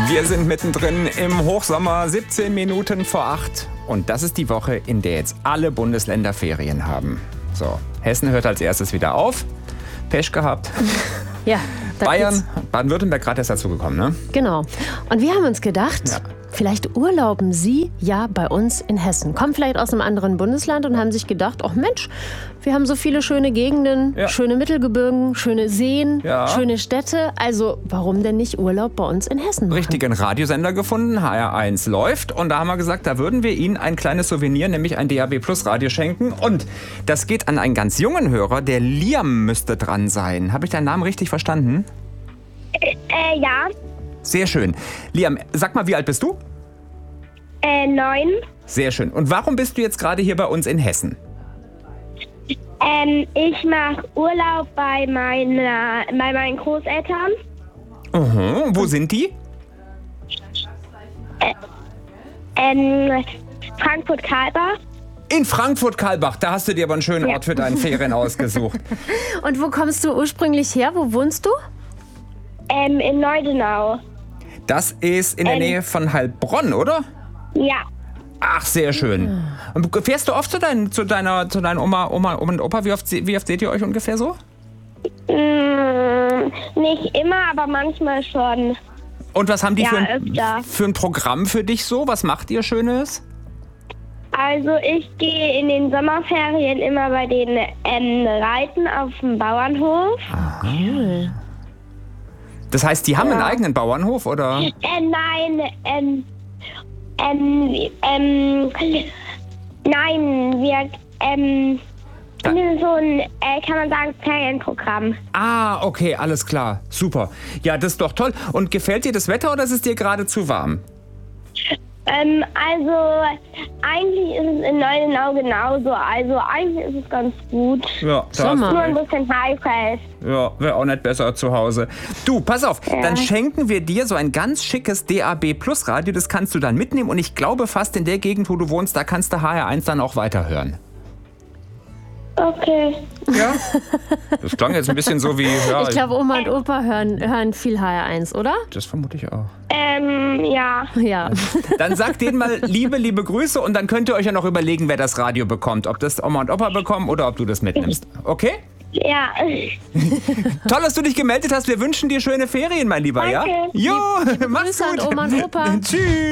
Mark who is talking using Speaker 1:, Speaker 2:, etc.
Speaker 1: Wir sind mittendrin im Hochsommer, 17 Minuten vor 8. Und das ist die Woche, in der jetzt alle Bundesländer Ferien haben. So, Hessen hört als erstes wieder auf. Pech gehabt.
Speaker 2: Ja.
Speaker 1: Bayern, Baden-Württemberg gerade erst dazu gekommen, ne?
Speaker 2: Genau. Und wir haben uns gedacht, vielleicht urlauben Sie ja bei uns in Hessen. Kommen vielleicht aus einem anderen Bundesland und haben sich gedacht, ach Mensch, wir haben so viele schöne Gegenden, schöne Mittelgebirgen, schöne Seen, schöne Städte. Also warum denn nicht Urlaub bei uns in Hessen machen?
Speaker 1: Richtigen Radiosender gefunden, HR1 läuft. Und da haben wir gesagt, da würden wir Ihnen ein kleines Souvenir, nämlich ein DAB Plus Radio schenken. Und das geht an einen ganz jungen Hörer, der Liam müsste dran sein. Habe ich deinen Namen richtig verstanden?
Speaker 3: Ja.
Speaker 1: Sehr schön. Liam, sag mal, wie alt bist du?
Speaker 3: 9.
Speaker 1: Sehr schön. Und warum bist du jetzt gerade hier bei uns in Hessen?
Speaker 3: Ich mache Urlaub bei meinen Großeltern.
Speaker 1: Wo sind die?
Speaker 3: Frankfurt-Karlbach.
Speaker 1: In Frankfurt-Karlbach. Da hast du dir aber einen schönen Ort für deine Ferien ausgesucht.
Speaker 2: Und wo kommst du ursprünglich her? Wo wohnst du?
Speaker 3: In Neudenau.
Speaker 1: Das ist in der Nähe von Heilbronn, oder?
Speaker 3: Ja.
Speaker 1: Ach, sehr schön. Und fährst du oft zu deiner Oma und Opa? Wie oft seht ihr euch ungefähr so?
Speaker 3: Nicht immer, aber manchmal schon.
Speaker 1: Und was haben die
Speaker 3: öfter.
Speaker 1: für ein Programm für dich so? Was macht ihr Schönes?
Speaker 3: Also ich gehe in den Sommerferien immer bei den Reiten auf dem Bauernhof.
Speaker 2: Cool.
Speaker 1: Das heißt, die haben einen eigenen Bauernhof, oder?
Speaker 3: Nein, wir so ein, kann man sagen, Ferienprogramm.
Speaker 1: Ah, okay, alles klar. Super. Ja, das ist doch toll. Und gefällt dir das Wetter oder ist es dir gerade zu warm?
Speaker 3: Also eigentlich ist es in Neudenau genauso. Also eigentlich ist es ganz gut.
Speaker 1: Ja,
Speaker 2: Sommer.
Speaker 3: Nur ein bisschen heiß.
Speaker 1: Ja, wäre auch nicht besser zu Hause. Du, pass auf, dann schenken wir dir so ein ganz schickes DAB Plus Radio. Das kannst du dann mitnehmen und ich glaube fast in der Gegend, wo du wohnst, da kannst du HR1 dann auch weiterhören.
Speaker 3: Okay.
Speaker 1: Ja? Das klang jetzt ein bisschen so wie... Ja,
Speaker 2: Ich glaube, Oma und Opa hören viel HR1, oder?
Speaker 1: das vermute ich auch.
Speaker 3: Ja.
Speaker 2: Ja.
Speaker 1: Dann sagt denen mal liebe Grüße und dann könnt ihr euch ja noch überlegen, wer das Radio bekommt. Ob das Oma und Opa bekommen oder ob du das mitnimmst. Okay?
Speaker 3: Ja.
Speaker 1: Toll, dass du dich gemeldet hast. Wir wünschen dir schöne Ferien, mein Lieber.
Speaker 3: Danke.
Speaker 1: Ja? Jo, mach's
Speaker 2: Grüße
Speaker 1: gut.
Speaker 2: an Oma und Opa.
Speaker 1: Tschüss.